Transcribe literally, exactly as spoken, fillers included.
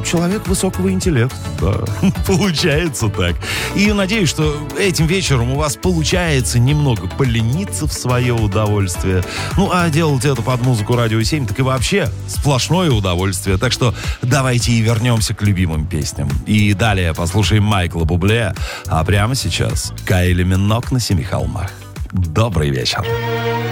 человек высокого интеллекта. Да. Получается так. И надеюсь, что этим вечером у вас получается немного полениться в свое удовольствие. Ну, а делать это под музыку Радио семь, так и вообще сплошное удовольствие. Так что давайте и вернемся к любимым песням. И далее послушаем Майкла Бубле. А прямо сейчас Кайли Минок на Семи холмах. Добрый вечер.